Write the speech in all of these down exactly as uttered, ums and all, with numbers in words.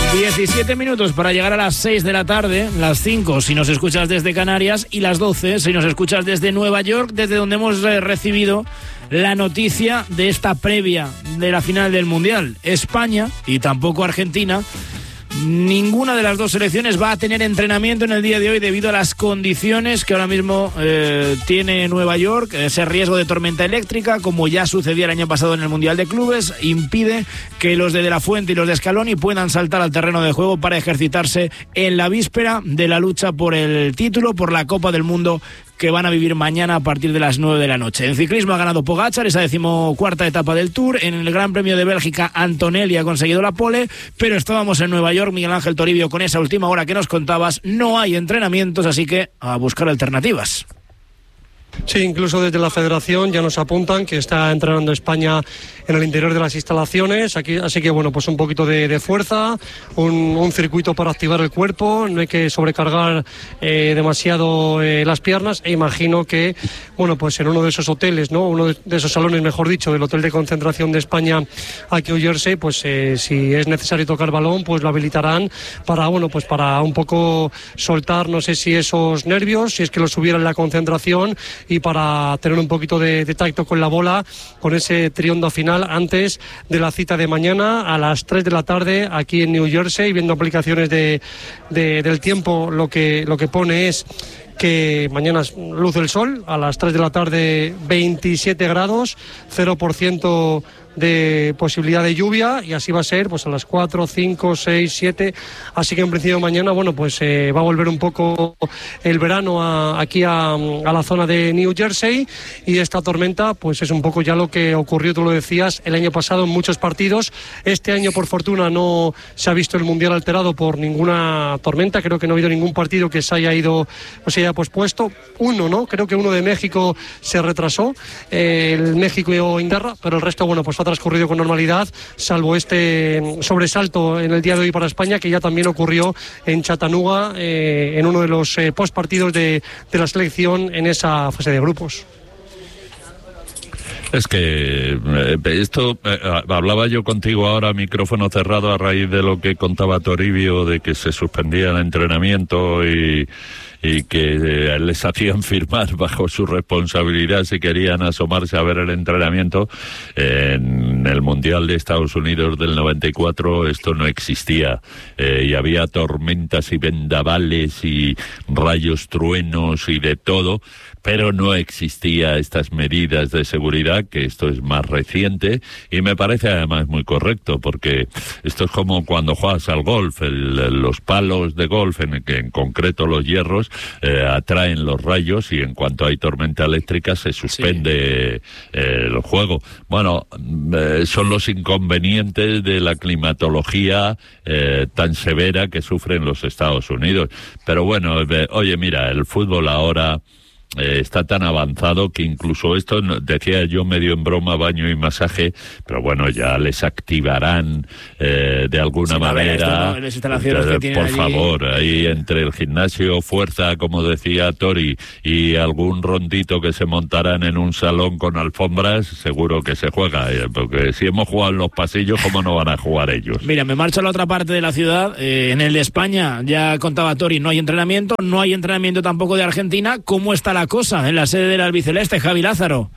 diecisiete minutos para llegar a las seis de la tarde, las cinco si nos escuchas desde Canarias y las doce si nos escuchas desde Nueva York, desde donde hemos eh, recibido la noticia de esta previa de la final del Mundial. España y tampoco Argentina, ninguna de las dos selecciones va a tener entrenamiento en el día de hoy debido a las condiciones que ahora mismo eh, tiene Nueva York. Ese riesgo de tormenta eléctrica, como ya sucedía el año pasado en el Mundial de Clubes, impide que los de De La Fuente y los de Scaloni puedan saltar al terreno de juego para ejercitarse en la víspera de la lucha por el título, por la Copa del Mundo, que van a vivir mañana a partir de las nueve de la noche. En ciclismo ha ganado Pogačar esa decimocuarta etapa del Tour. En el Gran Premio de Bélgica, Antonelli ha conseguido la pole, pero estábamos en Nueva York, Miguel Ángel Toribio, con esa última hora que nos contabas. No hay entrenamientos, así que a buscar alternativas. Sí, incluso desde la Federación ya nos apuntan que está entrenando España en el interior de las instalaciones, aquí, así que bueno, pues un poquito de, de fuerza, un, un circuito para activar el cuerpo, no hay que sobrecargar eh, demasiado eh, las piernas, e imagino que, bueno, pues en uno de esos hoteles, ¿no? Uno de, de esos salones, mejor dicho, del hotel de concentración de España aquí en Jersey, pues eh, si es necesario tocar balón, pues lo habilitarán para, bueno, pues para un poco soltar, no sé si esos nervios, si es que los hubiera en la concentración, y para tener un poquito de, de tacto con la bola, con ese triondo final antes de la cita de mañana a las tres de la tarde aquí en New Jersey. Viendo aplicaciones de, de, del tiempo, lo que, lo que pone es que mañana luce el sol a las tres de la tarde, veintisiete grados, cero por ciento de posibilidad de lluvia, y así va a ser pues a las cuatro, cinco, seis, siete, así que en principio mañana, bueno, pues eh, va a volver un poco el verano a, aquí a, a la zona de New Jersey, y esta tormenta pues es un poco ya lo que ocurrió, tú lo decías, el año pasado en muchos partidos. Este año, por fortuna, no se ha visto el Mundial alterado por ninguna tormenta, creo que no ha habido ningún partido que se haya ido o se haya pospuesto, uno, ¿no? Creo que uno de México se retrasó, eh, el México y Inglaterra, pero el resto, bueno, pues ha transcurrido con normalidad, salvo este sobresalto en el día de hoy para España, que ya también ocurrió en Chattanooga, eh, en uno de los eh, postpartidos de, de la selección en esa fase de grupos. Es que eh, esto, eh, hablaba yo contigo ahora, micrófono cerrado, a raíz de lo que contaba Toribio, de que se suspendía el entrenamiento y, y que eh, les hacían firmar bajo su responsabilidad si querían asomarse a ver el entrenamiento. Eh, en el Mundial de Estados Unidos del noventa y cuatro esto no existía, eh, y había tormentas y vendavales y rayos, truenos y de todo, pero no existía estas medidas de seguridad, que esto es más reciente, y me parece además muy correcto, porque esto es como cuando juegas al golf, el, los palos de golf, en, en concreto los hierros, eh, atraen los rayos, y en cuanto hay tormenta eléctrica se suspende sí. eh, el juego. Bueno, eh, son los inconvenientes de la climatología eh, tan severa que sufren los Estados Unidos. Pero bueno, eh, oye, mira, el fútbol ahora Eh, está tan avanzado que incluso esto, decía yo medio en broma, baño y masaje, pero bueno, ya les activarán eh, de alguna sí, manera, ver, esto, ¿no? Entonces, que por allí... favor, ahí entre el gimnasio, fuerza, como decía Tori, y algún rondito que se montarán en un salón con alfombras, seguro que se juega, eh, porque si hemos jugado en los pasillos, ¿cómo no van a jugar ellos? Mira, me marcho a la otra parte de la ciudad, eh, en el de España, ya contaba Tori, no hay entrenamiento, no hay entrenamiento tampoco de Argentina. ¿Cómo está la cosa en la sede del albiceleste, Javi Lázaro?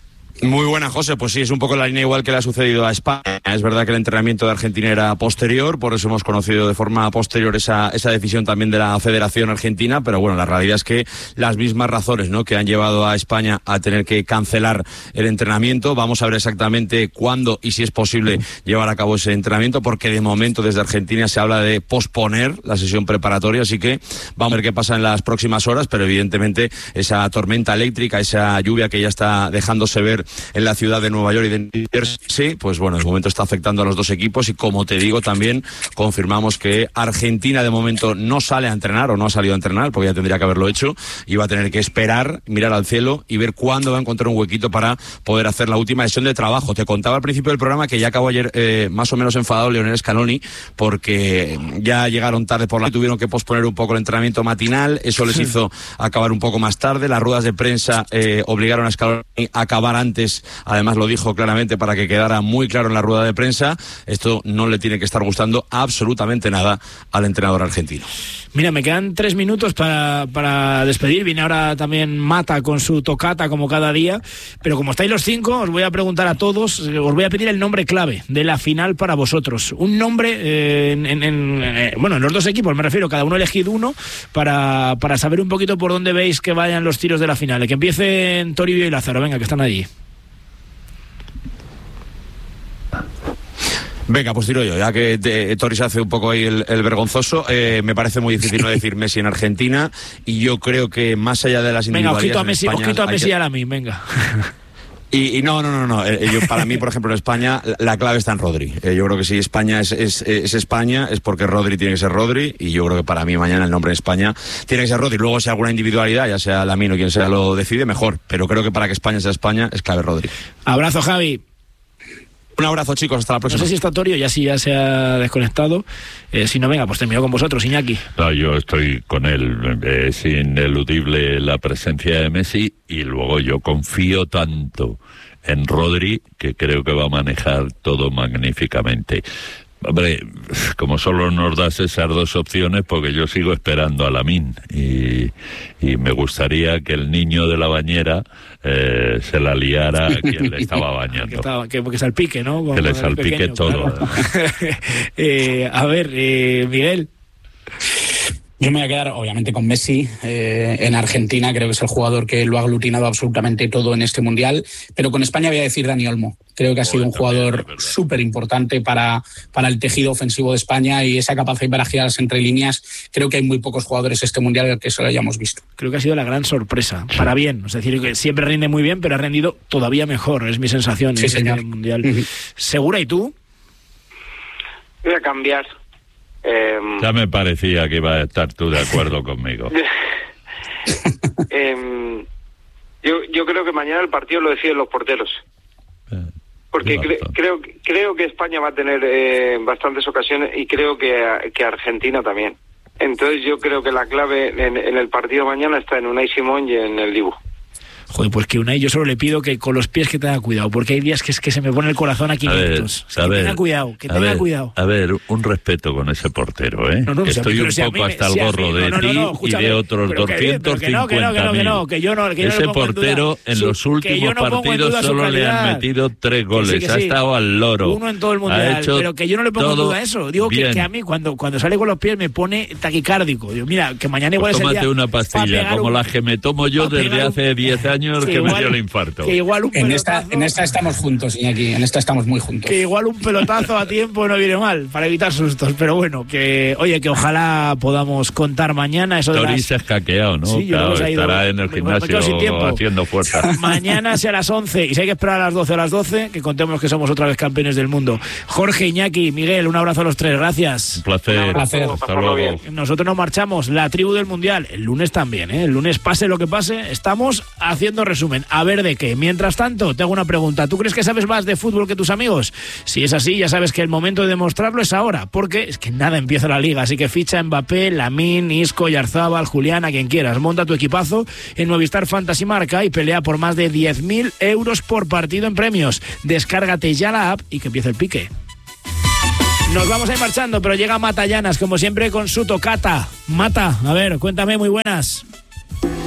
Muy buena, José. Pues sí, es un poco la línea igual que le ha sucedido a España. Es verdad que el entrenamiento de Argentina era posterior, por eso hemos conocido de forma posterior esa, esa decisión también de la Federación Argentina, pero bueno, la realidad es que las mismas razones, ¿no?, que han llevado a España a tener que cancelar el entrenamiento. Vamos a ver exactamente cuándo y si es posible llevar a cabo ese entrenamiento, porque de momento desde Argentina se habla de posponer la sesión preparatoria, así que vamos a ver qué pasa en las próximas horas, pero evidentemente esa tormenta eléctrica, esa lluvia que ya está dejándose ver en la ciudad de Nueva York y de New Jersey, pues bueno, de momento está afectando a los dos equipos, y como te digo, también confirmamos que Argentina de momento no sale a entrenar, o no ha salido a entrenar, porque ya tendría que haberlo hecho, y va a tener que esperar, mirar al cielo y ver cuándo va a encontrar un huequito para poder hacer la última sesión de trabajo. Te contaba al principio del programa que ya acabó ayer eh, más o menos enfadado Lionel Scaloni, porque ya llegaron tarde por la noche, tuvieron que posponer un poco el entrenamiento matinal, eso les hizo acabar un poco más tarde. Las ruedas de prensa eh, obligaron a Scaloni a acabar antes, además lo dijo claramente para que quedara muy claro en la rueda rueda de prensa. Esto no le tiene que estar gustando absolutamente nada al entrenador argentino. Mira, me quedan tres minutos para, para despedir. Viene ahora también Mata con su tocata como cada día. Pero como estáis los cinco, os voy a preguntar a todos, os voy a pedir el nombre clave de la final para vosotros. Un nombre, eh, en, en, en, eh, bueno, en los dos equipos me refiero, cada uno ha elegido uno para, para saber un poquito por dónde veis que vayan los tiros de la final. Que empiecen Toribio y Lázaro, venga, que están allí. Venga, pues tiro yo, ya que te, Tori se hace un poco ahí el, el vergonzoso. Eh, me parece muy difícil no decir Messi en Argentina, y yo creo que más allá de las individualidades... Venga, ojito a Messi, España, ojito a Messi que... y a Lamine, venga. Y, y no, no, no, no. Eh, yo, para mí, por ejemplo, en España, la clave está en Rodri. Eh, yo creo que si España es, es, es España, es porque Rodri tiene que ser Rodri, y yo creo que para mí mañana el nombre de España tiene que ser Rodri. Luego, si alguna individualidad, ya sea Lamine o quien sea, lo decide, mejor. Pero creo que para que España sea España, es clave Rodri. Abrazo, Javi. Un abrazo, chicos, hasta la próxima. No sé si está Torio, ya sí, ya se ha desconectado. Eh, si no, venga, pues termino con vosotros, Iñaki. No, yo estoy con él. Es ineludible la presencia de Messi, y luego yo confío tanto en Rodri que creo que va a manejar todo magníficamente. Hombre, como solo nos das esas dos opciones, porque yo sigo esperando a Lamine, y, y me gustaría que el niño de la bañera eh, se la liara a quien le estaba bañando. Que, estaba, que, que salpique, ¿no? Con, que le salpique pequeño, todo. Claro. eh, a ver, eh, Miguel. Yo me voy a quedar, obviamente, con Messi. Eh, en Argentina creo que es el jugador que lo ha aglutinado absolutamente todo en este Mundial. Pero con España voy a decir Dani Olmo. Creo que ha sido un jugador súper importante para, para el tejido ofensivo de España, y esa capacidad para girarse entre líneas. Creo que hay muy pocos jugadores este Mundial que se lo hayamos visto. Creo que ha sido la gran sorpresa, para bien. Es decir, que siempre rinde muy bien, pero ha rendido todavía mejor. Es mi sensación sí, en señor. este Mundial. Uh-huh. ¿Segura y tú? Voy a cambiar. Eh, ya me parecía que iba a estar tú de acuerdo conmigo. eh, yo, yo creo que mañana el partido lo deciden los porteros. Porque cre, creo, creo que España va a tener eh, bastantes ocasiones, y creo que, que Argentina también. Entonces yo creo que la clave en, en el partido mañana está en Unai Simón y en el Dibu. Joder, pues que Unai, yo solo le pido que con los pies que tenga cuidado, porque hay días que es que se me pone el corazón a quinientos. A ver, que a ver, tenga cuidado, que tenga ver, cuidado. A ver, un respeto con ese portero, ¿eh? No, no, Estoy un si poco me, hasta si el gorro mí, de no, no, no, ti y de otros doscientos cincuenta mil. Ese no portero en, en los su, últimos no partidos solo le han metido tres goles, sí, ha sí. estado al loro. Uno en todo el Mundial, pero que yo no le pongo en duda eso. Digo que, que a mí cuando, cuando sale con los pies me pone taquicárdico. Digo, mira, que mañana igual pues es el día... Tómate una pastilla, como la que me tomo yo desde hace diez años, que me dio el infarto. Que igual un en esta en esta estamos juntos, Iñaki, en esta estamos muy juntos. Que igual un pelotazo a tiempo no viene mal, para evitar sustos, pero bueno, que oye, que ojalá podamos contar mañana eso de Tori las... se ha hackeado, ¿no? Sí, claro, estará ido... en el gimnasio haciendo fuerza. Mañana sea a las once, y si hay que esperar a las doce o a las doce, que contemos que somos otra vez campeones del mundo. Jorge, Iñaki, Miguel, un abrazo a los tres, gracias. Un placer. Un placer. Hasta luego. Nosotros nos marchamos, la tribu del Mundial, el lunes también, ¿eh? El lunes, pase lo que pase, estamos haciendo resumen, a ver de qué. Mientras tanto, te hago una pregunta. ¿Tú crees que sabes más de fútbol que tus amigos? Si es así, ya sabes que el momento de demostrarlo es ahora, porque es que nada empieza la liga, así que ficha Mbappé, Lamine, Isco, Yarzábal, Julián, a quien quieras. Monta tu equipazo en Movistar Fantasy Marca y pelea por más de diez mil euros por partido en premios. Descárgate ya la app y que empiece el pique. Nos vamos a ir marchando, pero llega Mata Llanas, como siempre, con su tocata. Mata, a ver, cuéntame, muy buenas.